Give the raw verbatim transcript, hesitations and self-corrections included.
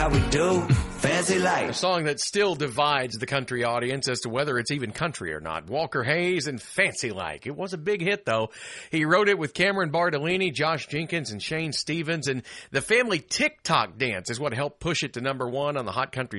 how we do. Fancy A life. song that still divides the country audience as to whether it's even country or not. Walker Hayes and Fancy Like. It was a big hit, though. He wrote it with Cameron Bartolini, Josh Jenkins, and Shane Stevens. And the family TikTok dance is what helped push it to number one on the Hot Country